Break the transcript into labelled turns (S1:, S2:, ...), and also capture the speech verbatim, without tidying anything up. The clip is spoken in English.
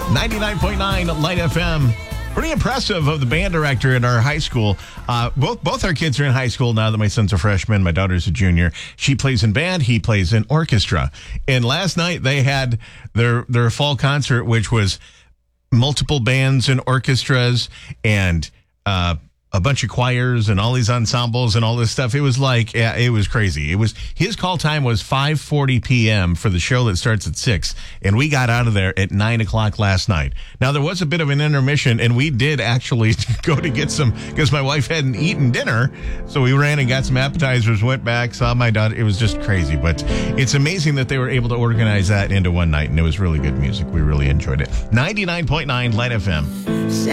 S1: ninety-nine point nine Light F M. Pretty impressive of the band director at our high school. Uh, both both our kids are in high school now that my son's a freshman. My daughter's a junior. She plays in band. He plays in orchestra. And last night they had their their fall concert, which was multiple bands and orchestras and uh, a bunch of choirs and all these ensembles and all this stuff. It was like, yeah, it was crazy. It was, his call time was five forty p.m. for the show that starts at six. And we got out of there at nine o'clock last night. Now, there was a bit of an intermission, and we did actually go to get some, because my wife hadn't eaten dinner. So we ran and got some appetizers, went back, saw my daughter. It was just crazy. But it's amazing that they were able to organize that into one night. And it was really good music. We really enjoyed it. ninety-nine point nine Light F M.